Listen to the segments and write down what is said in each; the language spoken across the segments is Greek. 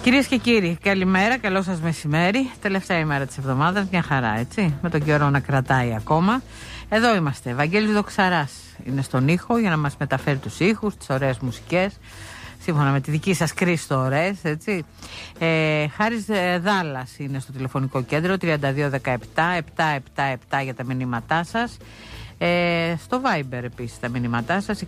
Κυρίες και κύριοι, καλημέρα, καλό σας μεσημέρι. Τελευταία ημέρα της εβδομάδας, μια χαρά, έτσι, με τον καιρό να κρατάει ακόμα. Εδώ είμαστε. Βαγγέλης Δοξαράς είναι στον ήχο για να μας μεταφέρει τους ήχους, τις ωραίες μουσικές, σύμφωνα με τη δική σας κρίση, το ωραίες, έτσι. Χάρης Δάλλας είναι στο τηλεφωνικό κέντρο, 3217-777 για τα μηνύματά σας. Στο Viber επίσης τα μηνύματά σας,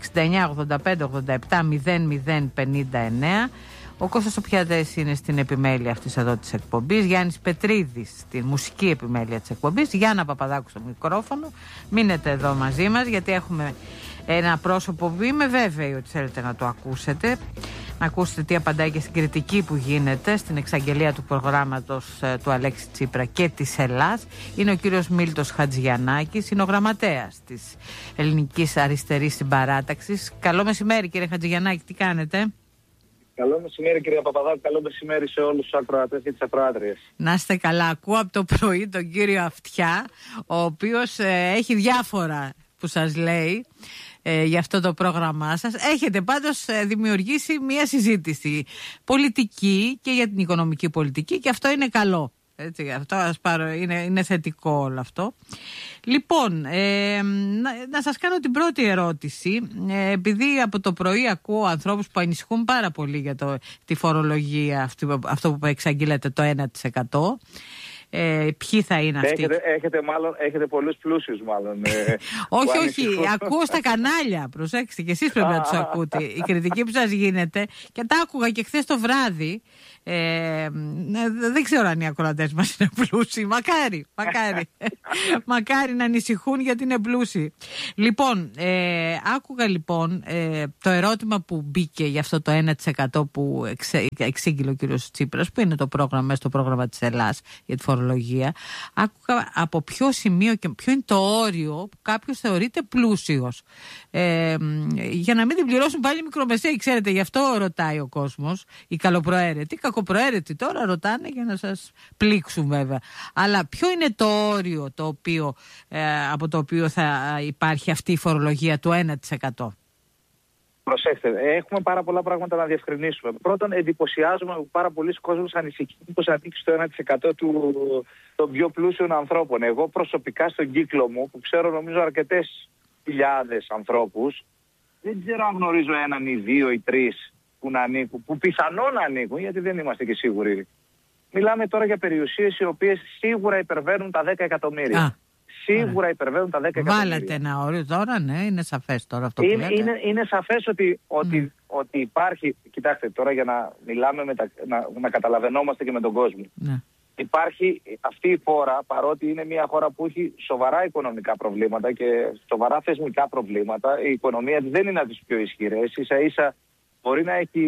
6985-87-0059. Ο Κώστας Οπιαδές είναι στην επιμέλεια αυτής εδώ της εκπομπής. Γιάννης Πετρίδης στην μουσική επιμέλεια της εκπομπής. Γιάννα Παπαδάκου στο μικρόφωνο. Μείνετε εδώ μαζί μας, γιατί έχουμε ένα πρόσωπο που είμαι βέβαιη ότι θέλετε να το ακούσετε. Να ακούσετε τι απαντάει και στην κριτική που γίνεται στην εξαγγελία του προγράμματος του Αλέξη Τσίπρα και της Ελλάς. Είναι ο κύριος Μίλτος Χατζηγιαννάκης, είναι ο γραμματέας της Ελληνικής Αριστερής Συμπαράταξης. Καλό μεσημέρι, κύριε Χατζηγιαννάκη, τι κάνετε? Καλό μεσημέρι, κυρία Παπαδάκου. Καλό μεσημέρι σε όλους τους ακροατές και τις ακροάτριες. Να είστε καλά. Ακούω από το πρωί τον κύριο Αυτιά, ο οποίος έχει διάφορα που σας λέει για αυτό το πρόγραμμά σας. Έχετε πάντως δημιουργήσει μια συζήτηση πολιτική και για την οικονομική πολιτική, και αυτό είναι καλό. Έτσι, αυτό είναι θετικό όλο αυτό. Λοιπόν, να σας κάνω την πρώτη ερώτηση, επειδή από το πρωί ακούω ανθρώπους που ανησυχούν πάρα πολύ για τη φορολογία, αυτό που εξαγγείλετε, το 1%. Ποιοι θα είναι αυτοί? Έχετε πολλούς πλούσιους μάλλον. όχι, ακούω στα κανάλια. Προσέξτε, και εσείς πρέπει να τους ακούτε. Η κριτική που σας γίνεται, και τα άκουγα και χθες το βράδυ. Δεν ξέρω αν οι ακροατές μας είναι πλούσιοι. Μακάρι να ανησυχούν, γιατί είναι πλούσιοι. Λοιπόν, άκουγα λοιπόν το ερώτημα που μπήκε για αυτό το 1% που εξήγηλε ο κύριος Τσίπρας, που είναι το πρόγραμμα, μέσα στο πρόγραμμα της Ελλάς για τη φορολογία. Άκουγα από ποιο σημείο και ποιο είναι το όριο που κάποιος θεωρείται πλούσιος, για να μην την πληρώσουν πάλι οι μικρομεσαίοι. Ξέρετε, γι' αυτό ρωτάει ο κόσμος, οι καλοπροαίρετοι. Κακοπροαίρετοι τώρα ρωτάνε για να σας πλήξουν, βέβαια. Αλλά ποιο είναι το όριο από το οποίο θα υπάρχει αυτή η φορολογία του 1%? Προσέξτε, έχουμε πάρα πολλά πράγματα να διευκρινίσουμε. Πρώτον, εντυπωσιάζουμε που πάρα πολλοί κόσμος ανησυχεί πως ανήκει στο 1% των πιο πλούσιων ανθρώπων. Εγώ προσωπικά στον κύκλο μου, που ξέρω νομίζω αρκετές χιλιάδες ανθρώπους, δεν ξέρω αν γνωρίζω έναν ή δύο ή τρεις που να ανήκουν, που πιθανόν να ανήκουν, γιατί δεν είμαστε και σίγουροι. Μιλάμε τώρα για περιουσίες οι οποίες σίγουρα υπερβαίνουν τα 10 εκατομμύρια. Σίγουρα υπερβαίνουν τα 10 εκατομμύρια. Βάλετε ένα όριο τώρα, ναι, είναι σαφές τώρα αυτό που λέτε. Είναι σαφές ότι υπάρχει. Κοιτάξτε, τώρα για να μιλάμε, να καταλαβαίνόμαστε και με τον κόσμο. Ναι. Υπάρχει αυτή η χώρα, παρότι είναι μια χώρα που έχει σοβαρά οικονομικά προβλήματα και σοβαρά θεσμικά προβλήματα, η οικονομία δεν είναι από τις πιο ισχυρές. Ίσα-ίσα μπορεί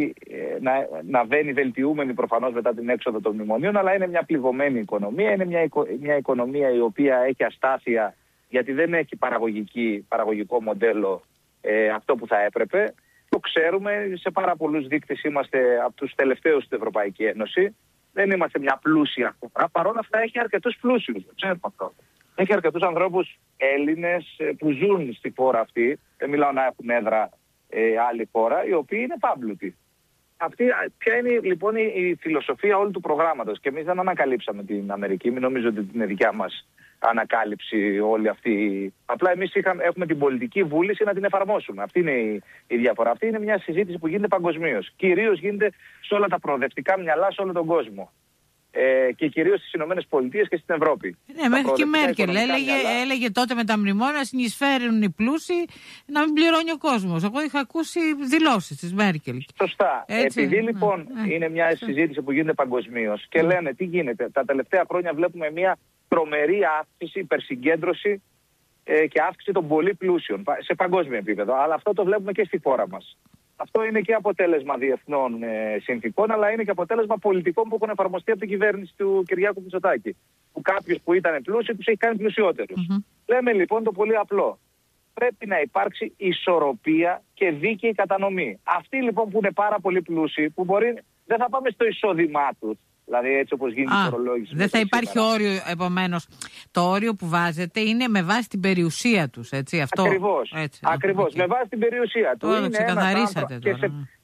να βαίνει βελτιούμενη προφανώς μετά την έξοδο των μνημονίων, αλλά είναι μια πληγωμένη οικονομία. Είναι μια οικονομία η οποία έχει αστάθεια, γιατί δεν έχει παραγωγικό μοντέλο αυτό που θα έπρεπε. Το ξέρουμε, σε πάρα πολλούς δείκτες είμαστε από τους τελευταίους στην Ευρωπαϊκή Ένωση. Δεν είμαστε μια πλούσια χώρα. Παρ' όλα αυτά έχει αρκετούς πλούσιους. Το ξέρουμε αυτό. Έχει αρκετούς ανθρώπους Έλληνες που ζουν στη χώρα αυτή. Δεν μιλάω να έχουν έδρα άλλη χώρα, οι οποίοι είναι πάμπλουτοι. Ποια είναι λοιπόν η φιλοσοφία όλου του προγράμματος? Και εμείς δεν ανακαλύψαμε την Αμερική, μην νομίζω ότι είναι δικιά μας ανακάλυψη όλη αυτή. Απλά εμείς έχουμε την πολιτική βούληση να την εφαρμόσουμε. Αυτή είναι η διαφορά. Αυτή είναι μια συζήτηση που γίνεται παγκοσμίως. Κυρίως γίνεται σε όλα τα προοδευτικά μυαλά σε όλο τον κόσμο. Και κυρίως στις Ηνωμένες Πολιτείες και στην Ευρώπη. Ναι, μέχρι και η Μέρκελ έλεγε τότε με τα μνημόνια να συνεισφέρουν οι πλούσιοι, να μην πληρώνει ο κόσμος. Εγώ είχα ακούσει δηλώσεις της Μέρκελ. Σωστά. Επειδή λοιπόν είναι μια συζήτηση που γίνεται παγκοσμίως και λένε τι γίνεται. Τα τελευταία χρόνια βλέπουμε μια τρομερή αύξηση, υπερσυγκέντρωση και αύξηση των πολύ πλούσιων σε παγκόσμιο επίπεδο. Αλλά αυτό το βλέπουμε και στη χώρα μας. Αυτό είναι και αποτέλεσμα διεθνών συνθήκων, αλλά είναι και αποτέλεσμα πολιτικών που έχουν εφαρμοστεί από την κυβέρνηση του Κυριάκου Μητσοτάκη. Που κάποιος που ήταν πλούσιο τους έχει κάνει πλουσιότερους. Λέμε λοιπόν το πολύ απλό. Πρέπει να υπάρξει ισορροπία και δίκαιη κατανομή. Αυτοί λοιπόν που είναι πάρα πολύ πλούσιοι, που δεν θα πάμε στο εισόδημά τους. Δηλαδή έτσι όπως γίνεται η φορολόγηση. Δεν θα υπάρχει όριο, επομένως. Το όριο που βάζετε είναι με βάση την περιουσία τους, έτσι. Αυτό. Ακριβώς. Με βάση την περιουσία του. Τώρα ξεκαθαρίσατε.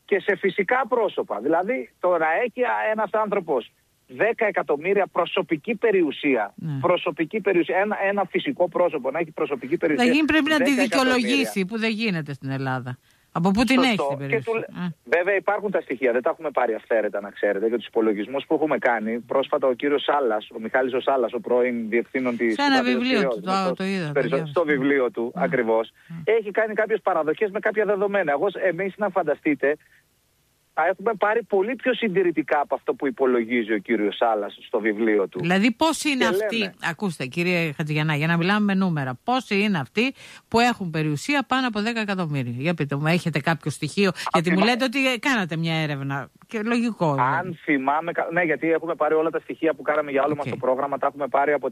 και σε φυσικά πρόσωπα. Δηλαδή το να έχει ένας άνθρωπος 10 εκατομμύρια προσωπική περιουσία, προσωπική περιουσία, ένα φυσικό πρόσωπο να έχει προσωπική περιουσία. Πρέπει να τη δικαιολογήσει, που δεν γίνεται στην Ελλάδα. Από πού την έχει την περιουσία. Βέβαια υπάρχουν τα στοιχεία, δεν τα έχουμε πάρει αυθαίρετα να ξέρετε, για τους υπολογισμούς που έχουμε κάνει. Πρόσφατα ο κύριος Σάλλας, ο Μιχάλης ο Σάλλας, ο πρώην διευθύνων της... Σε ένα βιβλίο του, το είδα. Στο βιβλίο του, ακριβώς. Έχει κάνει κάποιες παραδοχές με κάποια δεδομένα. Εμείς να φανταστείτε, έχουμε πάρει πολύ πιο συντηρητικά από αυτό που υπολογίζει ο κύριος Σάλλας στο βιβλίο του. Δηλαδή πόσοι είναι αυτοί, ακούστε κύριε Χατζηγιαννά, για να μιλάμε με νούμερα, πόσοι είναι αυτοί που έχουν περιουσία πάνω από 10 εκατομμύρια. Για πείτε μου, έχετε κάποιο στοιχείο, γιατί μου λέτε ότι κάνατε μια έρευνα και λογικό. Αν θυμάμαι, ναι, γιατί έχουμε πάρει όλα τα στοιχεία που κάναμε για όλο μας το πρόγραμμα, τα έχουμε πάρει από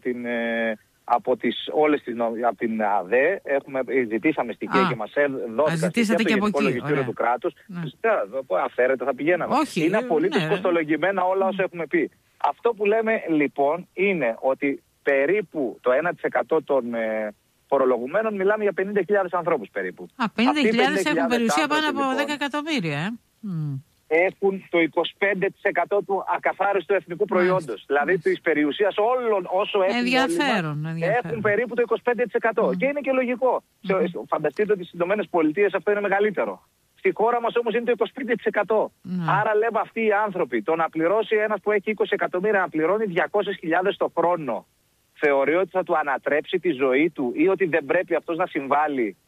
από την ΑΔΕ, ζητήσαμε στοιχεία και μας δόθηκαν στοιχεία από το υπολογιστήριο του κράτους. Αφαίρετα θα πηγαίναμε. Είναι απολύτως κοστολογημένα όλα όσα έχουμε πει. Αυτό που λέμε λοιπόν είναι ότι περίπου το 1% των φορολογουμένων, μιλάμε για 50.000 ανθρώπους περίπου. 50.000 έχουν περιουσία πάνω από 10 εκατομμύρια. Έχουν το 25% του ακαθάριστου εθνικού προϊόντος. Δηλαδή της περιουσίας όλων όσο έχουν έχουν περίπου το 25%. Και είναι και λογικό. Φανταστείτε ότι στις ΗΠΑ αυτό είναι μεγαλύτερο. Στη χώρα μας όμως είναι το 25%. Άρα λέμε αυτοί οι άνθρωποι, το να πληρώσει ένας που έχει 20 εκατομμύρια να πληρώνει 200.000 το χρόνο, θεωρεί ότι θα του ανατρέψει τη ζωή του ή ότι δεν πρέπει αυτός να συμβάλλει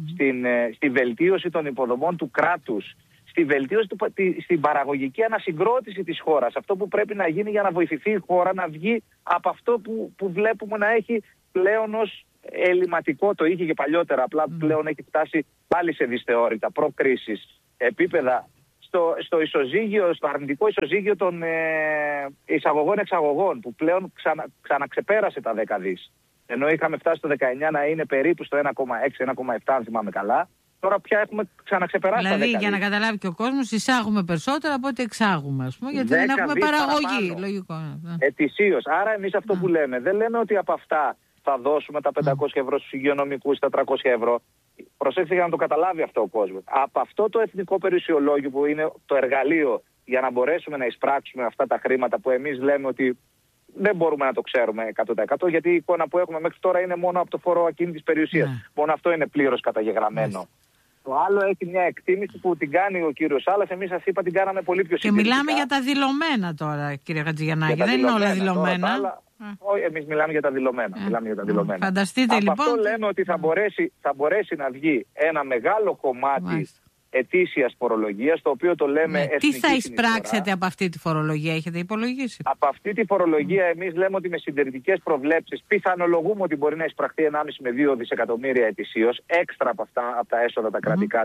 στη βελτίωση των υποδομών του κράτους, στη βελτίωση στην παραγωγική ανασυγκρότηση της χώρας. Αυτό που πρέπει να γίνει για να βοηθηθεί η χώρα να βγει από αυτό που βλέπουμε να έχει πλέον ως ελληματικό, το είχε και παλιότερα, απλά πλέον έχει φτάσει πάλι σε δυσθεώρητα προκρίσεις επίπεδα στο ισοζύγιο, στο αρνητικό ισοζύγιο των εισαγωγών-εξαγωγών, που πλέον ξαναξεπέρασε τα 10 δις. Ενώ είχαμε φτάσει στο 19 να είναι περίπου στο 1,6-1,7 αν θυμάμαι καλά. Τώρα πια έχουμε ξαναξεπεράσει τα 10 για να καταλάβει και ο κόσμος, εισάγουμε περισσότερα από ό,τι εξάγουμε, ας πούμε, γιατί δεν έχουμε παραγωγή. Λογικό. Ετησίως. Άρα εμείς αυτό που λέμε, δεν λέμε ότι από αυτά θα δώσουμε τα 500 ευρώ στους υγειονομικούς, τα 300 ευρώ. Προσέξτε για να το καταλάβει αυτό ο κόσμος. Από αυτό το εθνικό περιουσιολόγιο που είναι το εργαλείο για να μπορέσουμε να εισπράξουμε αυτά τα χρήματα που εμείς λέμε ότι δεν μπορούμε να το ξέρουμε 100%, γιατί η εικόνα που έχουμε μέχρι τώρα είναι μόνο από το φόρο ακίνητης περιουσίας. Μόνο αυτό είναι πλήρως καταγεγραμμένο. Το άλλο έχει μια εκτίμηση που την κάνει ο κύριος Σάλλας. Εμείς σας είπα την κάναμε πολύ πιο συντηρητικά. Και μιλάμε για τα δηλωμένα τώρα, κύριε Χατζηγιαννάκη. Δεν είναι όλα δηλωμένα. Όχι, εμείς μιλάμε για τα δηλωμένα. Φανταστείτε λοιπόν. Αυτό λέμε ότι θα μπορέσει να βγει ένα μεγάλο κομμάτι ετήσιας φορολογίας, το οποίο το λέμε εθνική τι θα εισπράξετε συνεισφορά. Από αυτή τη φορολογία, έχετε υπολογίσει? Από αυτή τη φορολογία εμείς λέμε ότι με συντηρητικές προβλέψεις πιθανολογούμε ότι μπορεί να εισπραχθεί 1,5 με 2 δισεκατομμύρια ετησίως, έξτρα από τα έσοδα τα κρατικά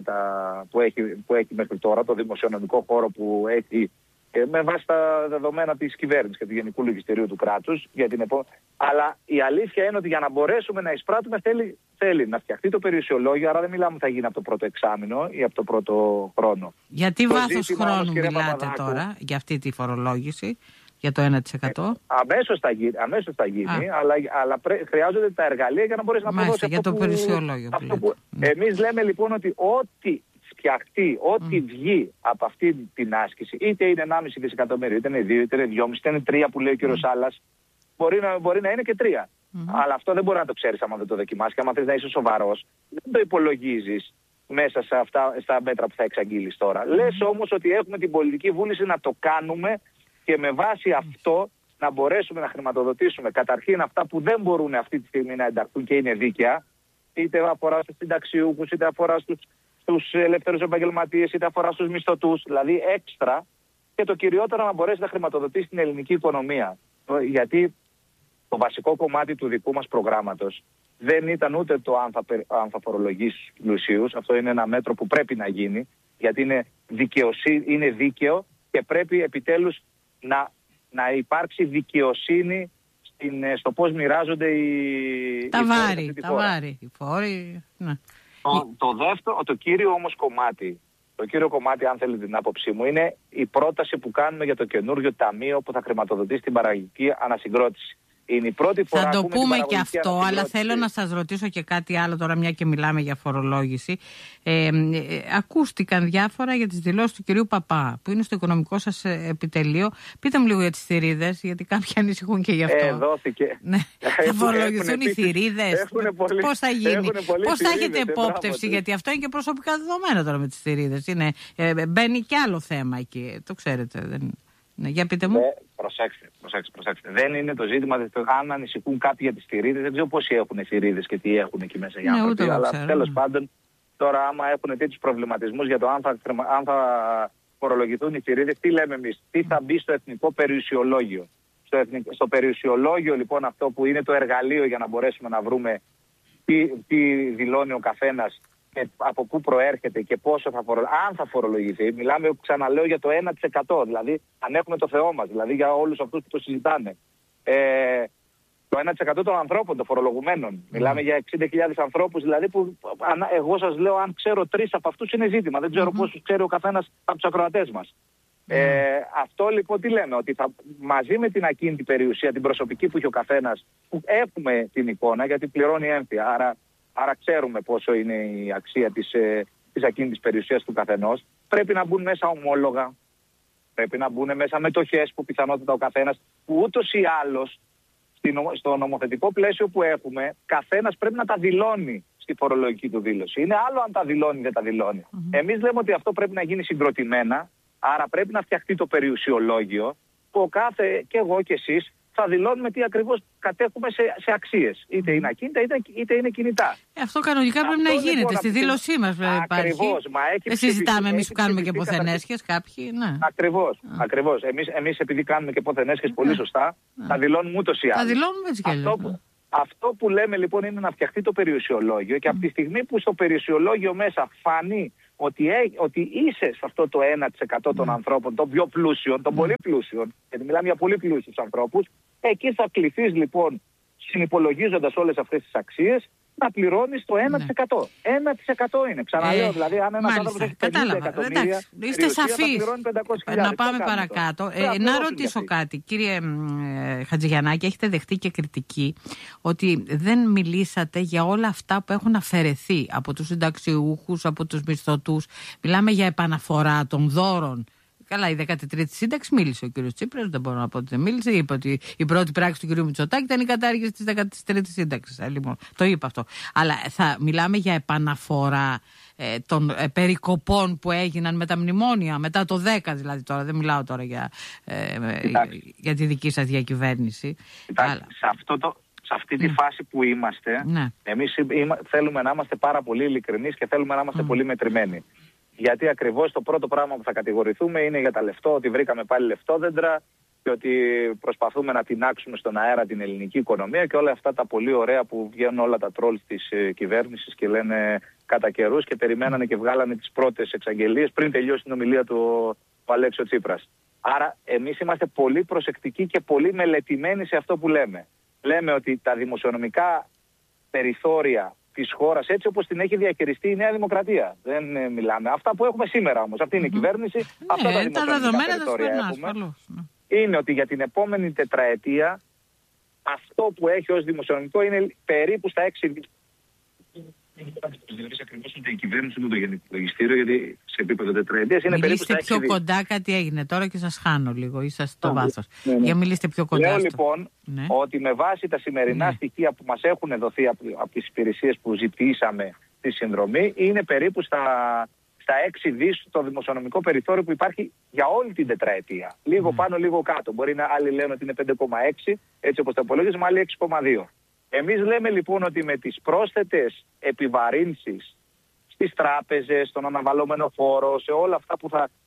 που έχει μέχρι τώρα, το δημοσιονομικό χώρο που έχει με βάση τα δεδομένα της κυβέρνησης και του Γενικού Λογιστηρίου του κράτους για την Αλλά η αλήθεια είναι ότι για να μπορέσουμε να εισπράττουμε θέλει να φτιαχτεί το περιουσιολόγιο, άρα δεν μιλάμε ότι θα γίνει από το πρώτο εξάμηνο ή από το πρώτο χρόνο. Για τι βάθος χρόνου μιλάτε τώρα για αυτή τη φορολόγηση, για το 1%? Αμέσως θα γίνει, αλλά χρειάζονται τα εργαλεία για να μπορέσει να αποδώσει αυτό για το περιουσιολόγιο. Εμείς λέμε λοιπόν ότι ό,τι φτιαχτεί, ό,τι βγει από αυτή την άσκηση, είτε είναι 1,5 δισεκατομμύριο, είτε είναι 2, είτε είναι 2,5, είτε είναι 3 που λέει ο κύριος Σάλλας, μπορεί να είναι και 3. Αλλά αυτό δεν μπορεί να το ξέρεις άμα δεν το δοκιμάσεις. Και άμα θες να είσαι σοβαρός, δεν το υπολογίζεις μέσα σε στα μέτρα που θα εξαγγείλεις τώρα. Λες όμως ότι έχουμε την πολιτική βούληση να το κάνουμε και με βάση αυτό να μπορέσουμε να χρηματοδοτήσουμε καταρχήν αυτά που δεν μπορούν αυτή τη στιγμή να ενταχθούν και είναι δίκαια, είτε αφορά στους συνταξιούχους, είτε αφορά στους ελεύθερους επαγγελματίες, είτε αφορά στους μισθωτούς, δηλαδή έξτρα, και το κυριότερο να μπορέσει να χρηματοδοτήσει την ελληνική οικονομία. Γιατί το βασικό κομμάτι του δικού μας προγράμματος δεν ήταν ούτε το αν θα φορολογήσει πλουσίους, αυτό είναι ένα μέτρο που πρέπει να γίνει, γιατί είναι δίκαιο και πρέπει επιτέλους να υπάρξει δικαιοσύνη στο πώς μοιράζονται τα βάρη, οι φόροι. Ναι. Το κύριο όμως κομμάτι, αν θέλετε την άποψή μου, είναι η πρόταση που κάνουμε για το καινούριο ταμείο που θα χρηματοδοτήσει την παραγωγική ανασυγκρότηση. Είναι η πρώτη φορά. Θα το πούμε και αυτό, αλλά θέλω να σας ρωτήσω και κάτι άλλο τώρα, μια και μιλάμε για φορολόγηση. Ακούστηκαν διάφορα για τις δηλώσεις του κυρίου Παπά, που είναι στο οικονομικό σας επιτελείο. Πείτε μου λίγο για τις θηρίδες, γιατί κάποιοι ανησυχούν και γι' αυτό. Δόθηκε. Ναι. Θα φορολογηθούν οι θηρίδες. Πώς θα γίνει, πώς θα έχετε επόπτευση, γιατί αυτό είναι και προσωπικά δεδομένα τώρα με τις θηρίδες. Μπαίνει και άλλο θέμα εκεί, το ξέρετε. Ναι, για πείτε μου. Προσέξτε. Δεν είναι το ζήτημα αν ανησυχούν κάποιοι για τις θηρίδες. Δεν ξέρω πόσοι έχουν θηρίδες και τι έχουν εκεί μέσα οι άνθρωποι. Αλλά τέλος πάντων, τώρα άμα έχουν τέτοιους προβληματισμούς για το αν θα φορολογηθούν οι θηρίδες, τι λέμε εμείς, τι θα μπει στο εθνικό περιουσιολόγιο. Στο περιουσιολόγιο λοιπόν, αυτό που είναι το εργαλείο για να μπορέσουμε να βρούμε τι δηλώνει ο καθένας και από πού προέρχεται και πόσο αν θα φορολογηθεί. Μιλάμε, ξαναλέω, για το 1%. Δηλαδή, αν έχουμε το Θεό μας, δηλαδή για όλους αυτούς που το συζητάνε. Το 1% των ανθρώπων, των φορολογουμένων. Μιλάμε για 60.000 ανθρώπους, δηλαδή που εγώ σας λέω, αν ξέρω 3 από αυτούς είναι ζήτημα. Δεν ξέρω πόσους ξέρει ο καθένας από τους ακροατές μας. Αυτό λοιπόν τι λέμε, ότι μαζί με την ακίνητη περιουσία, την προσωπική που έχει ο καθένας, που έχουμε την εικόνα γιατί πληρώνει έμφυα, άρα ξέρουμε πόσο είναι η αξία της ακίνητης περιουσίας του καθενός, πρέπει να μπουν μέσα ομόλογα, πρέπει να μπουν μέσα μετοχές που πιθανότητα ο καθένας, που ούτως ή άλλως στο νομοθετικό πλαίσιο που έχουμε, καθένας πρέπει να τα δηλώνει στη φορολογική του δήλωση. Είναι άλλο αν τα δηλώνει ή δεν τα δηλώνει. Εμείς λέμε ότι αυτό πρέπει να γίνει συγκροτημένα, άρα πρέπει να φτιαχτεί το περιουσιολόγιο, που ο κάθε, και εγώ και εσείς, θα δηλώνουμε τι ακριβώς κατέχουμε σε αξίες. Είτε είναι ακίνητα είτε είναι κινητά. Αυτό κανονικά πρέπει να γίνεται. Στη δήλωσή μας υπάρχει. Ακριβώς. Δεν συζητάμε εμείς που κάνουμε και ποθενέσχες κάποιοι. Ναι. Ακριβώς. Εμείς επειδή κάνουμε και ποθενέσχες πολύ σωστά, θα δηλώνουμε ούτως ή άλλως. Θα δηλώνουμε έτσι κι αλλιώς. Αυτό που λέμε λοιπόν είναι να φτιαχτεί το περιουσιολόγιο και από τη στιγμή που στο περιουσιολόγιο μέσα φανεί ότι είσαι σε αυτό το 1% των ανθρώπων, των πιο πλούσιων, των πολύ πλούσιων, γιατί μιλάμε για πολύ πλούσιους ανθρώπους, εκεί θα κληθείς λοιπόν, συνυπολογίζοντας όλες αυτές τις αξίες, να πληρώνεις το 1%. 1% είναι. Ξαναλέω, δηλαδή, αν ένας άνθρωπος έχει 50 εκατομμύρια, είστε σαφείς. Να πάμε παρακάτω. Να ρωτήσω κάτι. κάτι. Κύριε Χατζηγιαννάκη, έχετε δεχτεί και κριτική ότι δεν μιλήσατε για όλα αυτά που έχουν αφαιρεθεί από τους συνταξιούχους, από τους μισθωτούς. Μιλάμε για επαναφορά των δώρων. Καλά, η 13η σύνταξη μίλησε ο κύριος Τσίπρας, δεν μπορώ να πω ότι δεν μίλησε. Είπε ότι η πρώτη πράξη του κυρίου Μητσοτάκη ήταν η κατάργηση της 13ης σύνταξης. Λοιπόν, το είπε αυτό. Αλλά θα μιλάμε για επαναφορά των περικοπών που έγιναν με τα μνημόνια, μετά το 10 δηλαδή τώρα. Δεν μιλάω τώρα για τη δική σας διακυβέρνηση. Σε αυτή τη φάση που είμαστε, εμείς θέλουμε να είμαστε πάρα πολύ ειλικρινείς και θέλουμε να είμαστε πολύ μετρημένοι. Γιατί ακριβώς το πρώτο πράγμα που θα κατηγορηθούμε είναι για τα λεφτό, ότι βρήκαμε πάλι λεφτόδεντρα και ότι προσπαθούμε να τινάξουμε στον αέρα την ελληνική οικονομία και όλα αυτά τα πολύ ωραία που βγαίνουν όλα τα τρόλ της κυβέρνησης και λένε κατά καιρούς και περιμένανε και βγάλανε τις πρώτες εξαγγελίες πριν τελειώσει την ομιλία του Αλέξιο Τσίπρας. Άρα εμείς είμαστε πολύ προσεκτικοί και πολύ μελετημένοι σε αυτό που λέμε. Λέμε ότι τα δημοσιονομικά περιθώρια της χώρας, έτσι όπως την έχει διαχειριστεί η Νέα Δημοκρατία. Δεν μιλάμε. Αυτά που έχουμε σήμερα όμως. Αυτή είναι η κυβέρνηση. Αυτά τα δημοσιονομικά περιθώρια έχουμε. Είναι ότι για την επόμενη τετραετία αυτό που έχει ως δημοσιονομικό είναι περίπου στα 6 δις. Ακριβώς ούτε η κυβέρνηση ούτε το Γενικό Λογιστήριο, γιατί σε επίπεδο τετραετίας είναι περίπου στα 6 δις. Μιλήστε πιο κοντά, κάτι έγινε τώρα και σας χάνω λίγο, είσαστε στο βάθος. Για μιλήστε πιο κοντά. Λέω λοιπόν ότι με βάση τα σημερινά στοιχεία που μας έχουν δοθεί από τις υπηρεσίες που ζητήσαμε τη συνδρομή, είναι περίπου στα 6 δις το δημοσιονομικό περιθώριο που υπάρχει για όλη την τετραετία. Λίγο πάνω, λίγο κάτω. Μπορεί να άλλοι λένε ότι είναι 5,6, έτσι όπως το υπολογίζουμε, άλλοι 6,2. Εμείς λέμε λοιπόν ότι με τις πρόσθετες επιβαρύνσεις στις τράπεζες, στον αναβαλλόμενο φόρο, σε όλα αυτά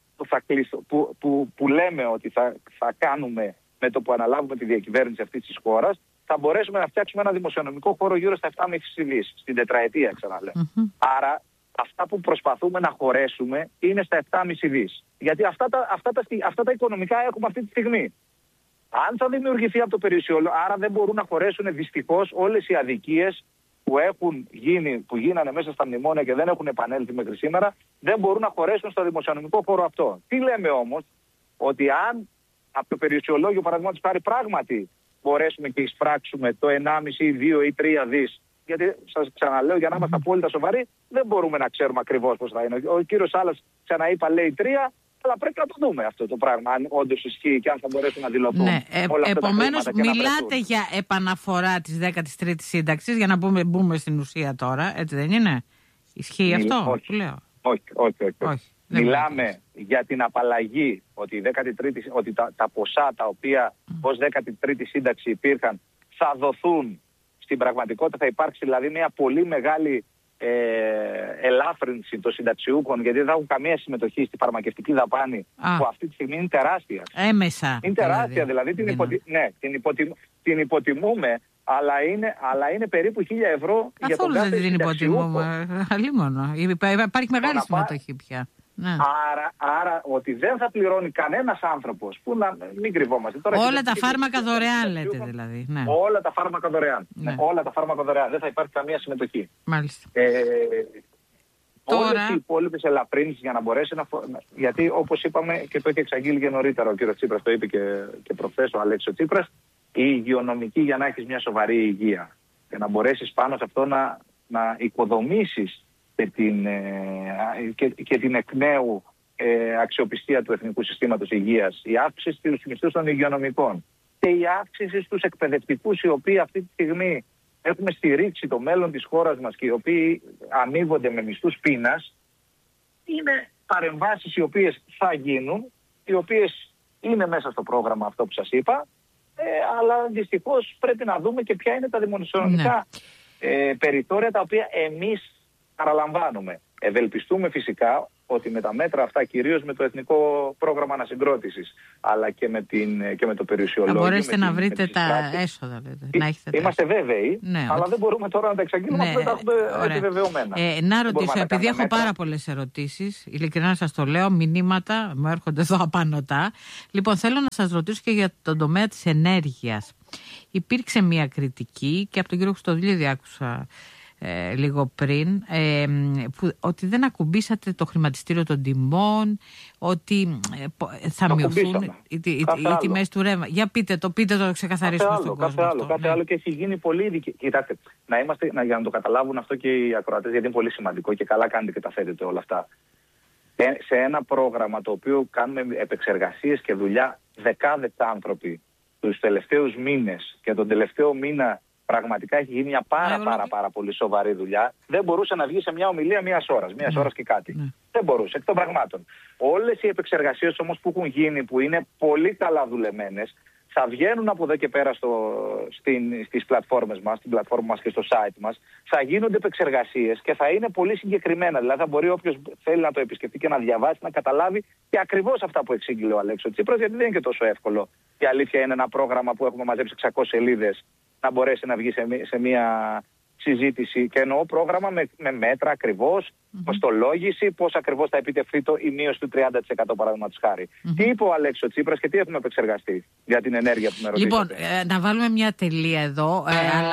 που λέμε ότι θα κάνουμε με το που αναλάβουμε τη διακυβέρνηση αυτής της χώρας, θα μπορέσουμε να φτιάξουμε ένα δημοσιονομικό χώρο γύρω στα 7,5 δις, στην τετραετία ξαναλέω. Άρα αυτά που προσπαθούμε να χωρέσουμε είναι στα 7,5 δις. Γιατί αυτά τα οικονομικά έχουμε αυτή τη στιγμή. Αν θα δημιουργηθεί από το περιουσιολόγιο, άρα δεν μπορούν να χωρέσουν δυστυχώς όλες οι αδικίες που γίνανε μέσα στα μνημόνια και δεν έχουν επανέλθει μέχρι σήμερα, δεν μπορούν να χωρέσουν στο δημοσιονομικό χώρο αυτό. Τι λέμε όμως, ότι αν από το περιουσιολόγιο παραδείγματος χάρη πράγματι μπορέσουμε και εισπράξουμε το 1,5, 2 ή 3 δις. Γιατί σας ξαναλέω, για να είμαστε απόλυτα σοβαροί, δεν μπορούμε να ξέρουμε ακριβώς πώς θα είναι. Ο κύριος Σάλλας ξαναείπα λέει 3, αλλά πρέπει να το δούμε αυτό το πράγμα, αν όντως ισχύει και αν θα μπορέσουν να δηλωθούν. Ναι, επομένως μιλάτε για επαναφορά της 13ης σύνταξης, για να μπούμε στην ουσία τώρα, έτσι δεν είναι? Ισχύει αυτό που λέω? Όχι. Μιλάμε για την απαλλαγή, ότι, ότι τα ποσά τα οποία ως 13η σύνταξη υπήρχαν θα δοθούν. Στην πραγματικότητα θα υπάρξει δηλαδή μια πολύ μεγάλη ελάφρυνση των συνταξιούχων, γιατί δεν θα έχουν καμία συμμετοχή στη φαρμακευτική δαπάνη, που αυτή τη στιγμή είναι τεράστια. Έμεσα. Είναι τεράστια, δηλαδή την υποτιμούμε, αλλά είναι περίπου 1.000 ευρώ για τον κάθε συνταξιούχο. Καθόλου δεν την υποτιμούμε, αλλήμονο. Υπάρχει μεγάλη συμμετοχή πια. Ναι. Άρα ότι δεν θα πληρώνει κανένας άνθρωπος, που να μην κρυβόμαστε. Τώρα όλα τα φάρμακα δωρεάν λέτε δηλαδή. Ναι. Όλα τα φάρμακα δωρεάν. Ναι. Όλα τα φάρμακα δωρεάν. Δεν θα υπάρχει καμία συμμετοχή. Μάλιστα. Όλες οι υπόλοιπες ελαφρύνσεις για να μπορέσει να... Γιατί όπως είπαμε και το έχει εξαγγείλει και νωρίτερα ο κύριος Τσίπρας, το είπε και προχθές ο Αλέξης Τσίπρας, η υγειονομική για να έχεις μια σοβαρή υγεία και να μπορέσεις πάνω σε αυτό να οικοδομήσεις και την εκ νέου αξιοπιστία του Εθνικού Συστήματος Υγείας, η αύξηση του μισθού των υγειονομικών και η αύξηση στους εκπαιδευτικούς, οι οποίοι αυτή τη στιγμή έχουμε στηρίξει το μέλλον της χώρας μας και οι οποίοι αμείβονται με μισθούς πείνας, είναι παρεμβάσεις οι οποίες θα γίνουν, οι οποίες είναι μέσα στο πρόγραμμα αυτό που σας είπα, αλλά δυστυχώς πρέπει να δούμε και ποια είναι τα δημοσιονομικά περιθώρια τα οποία εμείς παραλαμβάνουμε. Ευελπιστούμε φυσικά ότι με τα μέτρα αυτά, κυρίως με το Εθνικό Πρόγραμμα Ανασυγκρότησης, αλλά και με το περιουσιολόγιο, θα μπορέσετε να βρείτε τα έσοδα, λέτε. Είμαστε βέβαιοι, αλλά δεν μπορούμε τώρα να τα εξαγγείλουμε, αφού δεν τα έχουμε επιβεβαιωμένα. Να ρωτήσω, επειδή έχω πάρα πολλές ερωτήσεις, ειλικρινά σας το λέω, μηνύματα μου έρχονται εδώ απανωτά. Λοιπόν, θέλω να σας ρωτήσω και για τον τομέα της ενέργειας. Υπήρξε μια κριτική και από τον κύριο Χρυστοδουλίδη άκουσα λίγο πριν, ότι δεν ακουμπήσατε το χρηματιστήριο των τιμών, ότι θα μειωθούν οι τιμές του ρεύμα. Για πείτε το ξεκαθαρίσουμε στον κόσμο. Κάτι άλλο και έχει γίνει πολύ ειδική. Κοιτάξτε, για να το καταλάβουν αυτό και οι ακροατές, γιατί είναι πολύ σημαντικό και καλά κάνετε και τα θέτετε όλα αυτά. Σε ένα πρόγραμμα το οποίο κάνουμε επεξεργασίες και δουλειά δεκάδες άνθρωποι τους τελευταίους μήνες, και τον τελευταίο μήνα πραγματικά έχει γίνει μια πάρα πολύ σοβαρή δουλειά. Δεν μπορούσε να βγει σε μια ομιλία μιας ώρας και κάτι. Δεν μπορούσε, εκ των πραγμάτων. Όλες οι επεξεργασίες όμως που έχουν γίνει, που είναι πολύ καλά δουλεμένες, θα βγαίνουν από εδώ και πέρα στις πλατφόρμες μας, στην πλατφόρμα μας και στο site μας. Θα γίνονται επεξεργασίες και θα είναι πολύ συγκεκριμένα. Δηλαδή θα μπορεί όποιος θέλει να το επισκεφτεί και να διαβάσει, να καταλάβει και ακριβώς αυτά που εξήγηλε ο Αλέξης Τσίπρας, γιατί δεν είναι και τόσο εύκολο. Η αλήθεια είναι ένα πρόγραμμα που έχουμε μαζέψει 600 σελίδες να μπορέσει να βγει σε μια συζήτηση, και εννοώ πρόγραμμα με μέτρα ακριβώς, κοστολόγηση, πώς ακριβώς θα επιτευχθεί η μείωση του 30% παραδείγματος χάρη. Τι είπε ο Αλέξης Τσίπρας και τι έχουμε επεξεργαστεί για την ενέργεια που με ρωτήσατε. Λοιπόν, να βάλουμε μια τελεία εδώ. Αλλά...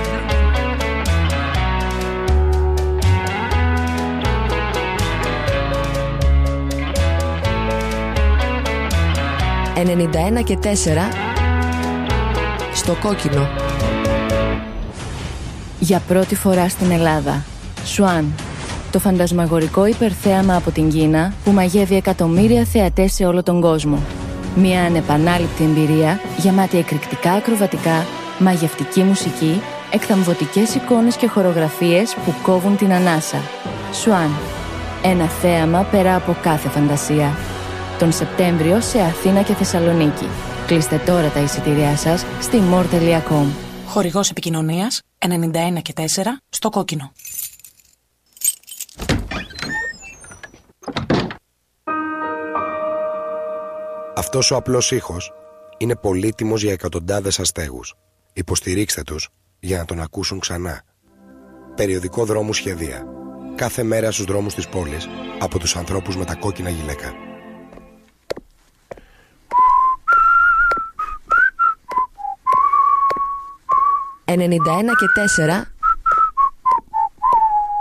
91,4 στο κόκκινο. Για πρώτη φορά στην Ελλάδα, Σουάν, το φαντασμαγορικό υπερθέαμα από την Κίνα που μαγεύει εκατομμύρια θεατές σε όλο τον κόσμο. Μια ανεπανάληπτη εμπειρία γεμάτη εκρηκτικά ακροβατικά, μαγευτική μουσική, εκθαμβωτικές εικόνες και χορογραφίες που κόβουν την ανάσα. Σουάν, ένα θέαμα πέρα από κάθε φαντασία. Τον Σεπτέμβριο σε Αθήνα και Θεσσαλονίκη. Κλείστε τώρα τα εισιτήριά σας στη more.com. Χορηγός επικοινωνίας 91,4 στο κόκκινο. Αυτός ο απλός ήχος είναι πολύτιμος για εκατοντάδες αστέγους. Υποστηρίξτε τους για να τον ακούσουν ξανά. Περιοδικό Δρόμου Σχεδία. Κάθε μέρα στους δρόμους της πόλης από τους ανθρώπους με τα κόκκινα γυλαίκα. «91,4